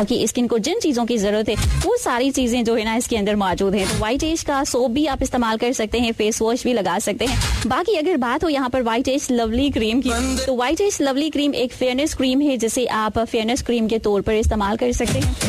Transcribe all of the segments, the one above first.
आपकी स्किन को जिन चीजों की जरूरत है वो सारी चीजें जो है ना इसके अंदर मौजूद है। तो व्हाइट एज का सोप भी आप इस्तेमाल कर सकते हैं, फेस वॉश भी लगा सकते हैं। बाकी अगर बात हो यहाँ पर व्हाइट एज लवली क्रीम की, तो व्हाइट एज लवली क्रीम एक फेयरनेस क्रीम है जिसे आप फेयरनेस क्रीम के तौर पर इस्तेमाल कर सकते हैं।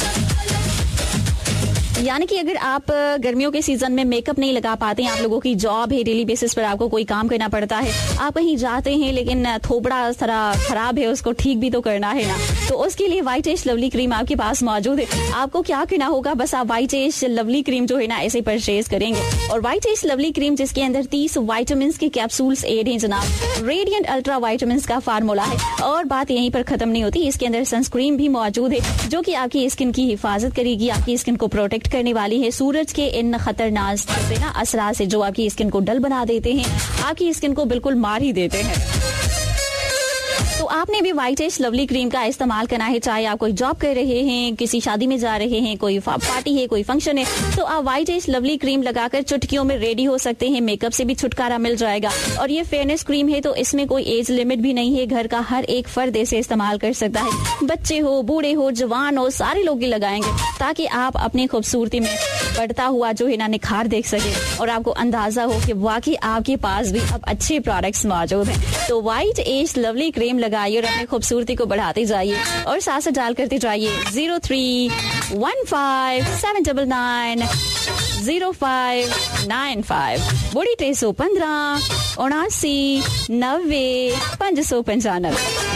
यानी कि अगर आप गर्मियों के सीजन में मेकअप नहीं लगा पाते हैं, आप लोगों की जॉब है, डेली बेसिस पर आपको कोई काम करना पड़ता है, आप कहीं जाते हैं लेकिन थोपड़ा थोड़ा खराब है, उसको ठीक भी तो करना है ना, तो उसके लिए व्हाइट एज लवली क्रीम आपके पास मौजूद है। आपको क्या करना होगा, बस आप व्हाइट एज लवली क्रीम जो है ना ऐसे परचेज करेंगे। और व्हाइट एज लवली क्रीम जिसके अंदर 30 वाइटामिन के कैप्सूल्स एड हैं जनाब, रेडिएंट अल्ट्रा वाइटामिन का फार्मूला है। और बात यहीं पर खत्म नहीं होती, इसके अंदर सनस्क्रीन भी मौजूद है जो कि आपकी स्किन की हिफाजत करेगी, आपकी स्किन को प्रोटेक्ट करने वाली है सूरज के इन खतरनाक असरा से जो आपकी स्किन को डल बना देते हैं, आपकी स्किन को बिल्कुल मार ही देते हैं। तो आपने भी व्हाइट एज लवली क्रीम का इस्तेमाल करना है, चाहे आप कोई जॉब कर रहे हैं, किसी शादी में जा रहे हैं, कोई पार्टी है, कोई फंक्शन है, तो आप व्हाइट एज लवली क्रीम लगाकर चुटकियों में रेडी हो सकते हैं, मेकअप से भी छुटकारा मिल जाएगा। और ये फेयरनेस क्रीम है तो इसमें कोई एज लिमिट भी नहीं है, घर का हर एक फर्द इसे इस्तेमाल कर सकता है, बच्चे हो, बूढ़े हो, जवान हो, सारे लोग ही लगाएंगे ताकि आप अपनी खूबसूरती में बढ़ता हुआ जो है ना निखार देख सके और आपको अंदाजा हो कि वाकई आपके पास भी अब अच्छे प्रोडक्ट्स मौजूद हैं। तो व्हाइट एज लवली क्रीम लगाइए और अपनी खूबसूरती को बढ़ाते जाइए और साथ साथ डाल करते जाइए 0315790595 बड़ी 315 79 90 595।